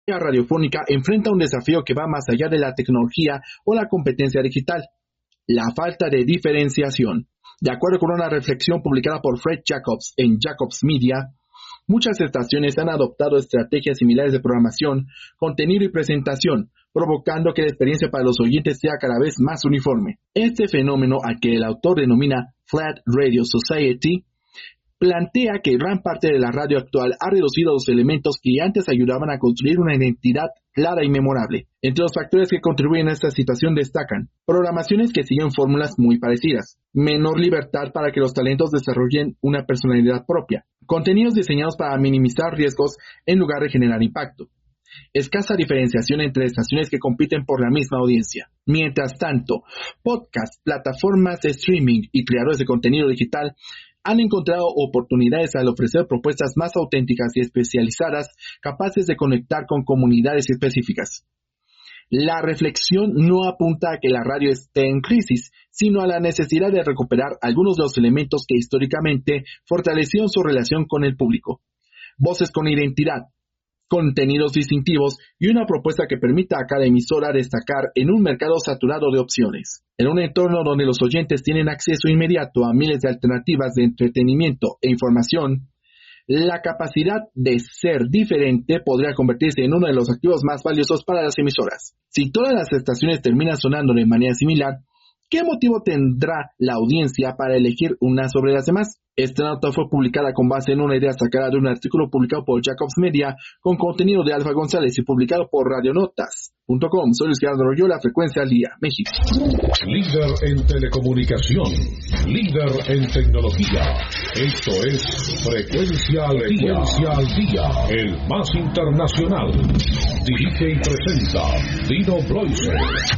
La radiofónica enfrenta un desafío que va más allá de la tecnología o la competencia digital: la falta de diferenciación. De acuerdo con una reflexión publicada por Fred Jacobs en Jacobs Media, muchas estaciones han adoptado estrategias similares de programación, contenido y presentación, provocando que la experiencia para los oyentes sea cada vez más uniforme. Este fenómeno, al que el autor denomina Flat Radio Society, plantea que gran parte de la radio actual ha reducido los elementos que antes ayudaban a construir una identidad clara y memorable. Entre los factores que contribuyen a esta situación destacan programaciones que siguen fórmulas muy parecidas, menor libertad para que los talentos desarrollen una personalidad propia, contenidos diseñados para minimizar riesgos en lugar de generar impacto, escasa diferenciación entre estaciones que compiten por la misma audiencia. Mientras tanto, podcasts, plataformas de streaming y creadores de contenido digital han encontrado oportunidades al ofrecer propuestas más auténticas y especializadas, capaces de conectar con comunidades específicas. La reflexión no apunta a que la radio esté en crisis, sino a la necesidad de recuperar algunos de los elementos que históricamente fortalecieron su relación con el público: voces con identidad, contenidos distintivos y una propuesta que permita a cada emisora destacar en un mercado saturado de opciones. En un entorno donde los oyentes tienen acceso inmediato a miles de alternativas de entretenimiento e información, la capacidad de ser diferente podría convertirse en uno de los activos más valiosos para las emisoras. Si todas las estaciones terminan sonando de manera similar, ¿qué motivo tendrá la audiencia para elegir una sobre las demás? Esta nota fue publicada con base en una idea sacada de un artículo publicado por Jacobs Media con contenido de Alfa González y publicado por radionotas.com. Soy Luis Gerardo Royola, Frecuencia al Día, México. Líder en telecomunicación, líder en tecnología. Esto es Frecuencia al Día, el más internacional. Dirige y presenta Dino Bloiser.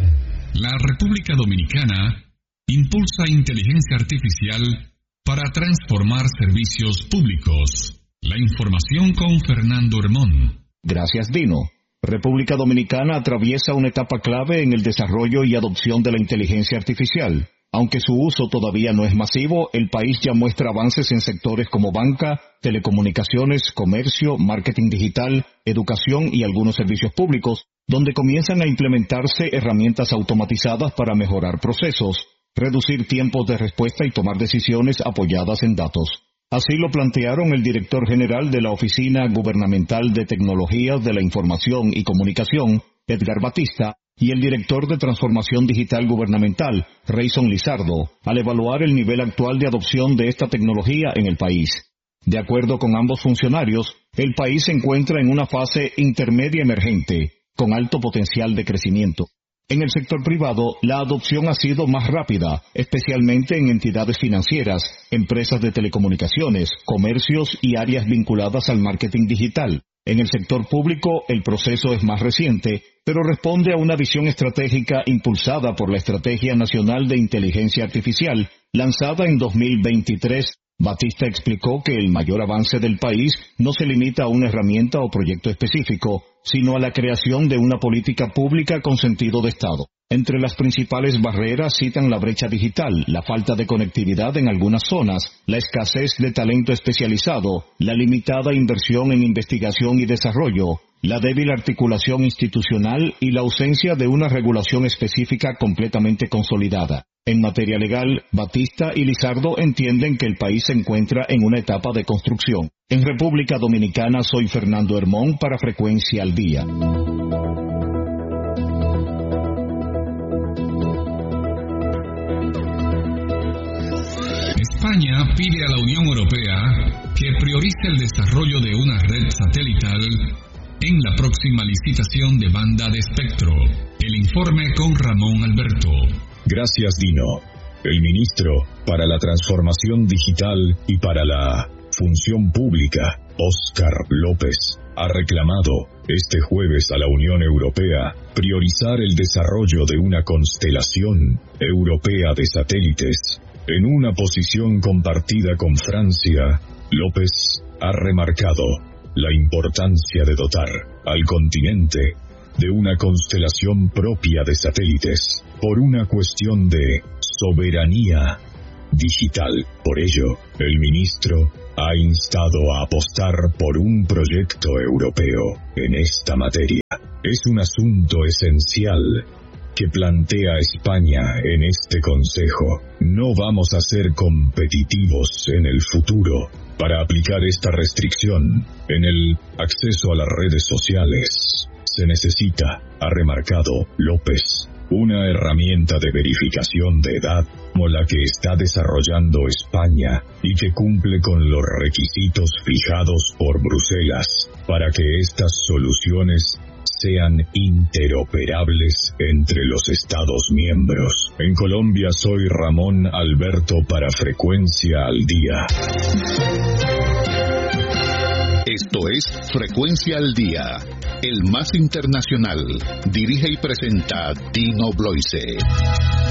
La República Dominicana impulsa inteligencia artificial para transformar servicios públicos. La información con Fernando Hermón. Gracias, Dino. República Dominicana atraviesa una etapa clave en el desarrollo y adopción de la inteligencia artificial. Aunque su uso todavía no es masivo, el país ya muestra avances en sectores como banca, telecomunicaciones, comercio, marketing digital, educación y algunos servicios públicos, donde comienzan a implementarse herramientas automatizadas para mejorar procesos, reducir tiempos de respuesta y tomar decisiones apoyadas en datos. Así lo plantearon el director general de la Oficina Gubernamental de Tecnologías de la Información y Comunicación, Edgar Batista, y el director de Transformación Digital Gubernamental, Rayson Lizardo, al evaluar el nivel actual de adopción de esta tecnología en el país. De acuerdo con ambos funcionarios, el país se encuentra en una fase intermedia emergente, con alto potencial de crecimiento. En el sector privado, la adopción ha sido más rápida, especialmente en entidades financieras, empresas de telecomunicaciones, comercios y áreas vinculadas al marketing digital. En el sector público, el proceso es más reciente, pero responde a una visión estratégica impulsada por la Estrategia Nacional de Inteligencia Artificial, lanzada en 2023. Batista explicó que el mayor avance del país no se limita a una herramienta o proyecto específico, sino a la creación de una política pública con sentido de Estado. Entre las principales barreras citan la brecha digital, la falta de conectividad en algunas zonas, la escasez de talento especializado, la limitada inversión en investigación y desarrollo, la débil articulación institucional y la ausencia de una regulación específica completamente consolidada. En materia legal, Batista y Lizardo entienden que el país se encuentra en una etapa de construcción. En República Dominicana, soy Fernando Hermón para Frecuencia al Día. España pide a la Unión Europea que priorice el desarrollo de una red satelital en la próxima licitación de banda de espectro. El informe con Ramón Alberto. Gracias, Dino. El ministro para la Transformación Digital y para la Función Pública, Óscar López, ha reclamado este jueves a la Unión Europea priorizar el desarrollo de una constelación europea de satélites. En una posición compartida con Francia, López ha remarcado la importancia de dotar al continente de una constelación propia de satélites, por una cuestión de soberanía digital. Por ello, el ministro ha instado a apostar por un proyecto europeo en esta materia. Es un asunto esencial que plantea España en este Consejo. No vamos a ser competitivos en el futuro para aplicar esta restricción en el acceso a las redes sociales. Se necesita, ha remarcado López, una herramienta de verificación de edad como la que está desarrollando España y que cumple con los requisitos fijados por Bruselas para que estas soluciones sean interoperables entre los Estados miembros. En Colombia soy Ramón Alberto para Frecuencia al Día. Esto es Frecuencia al Día, el más internacional. Dirige y presenta Dino Bloise.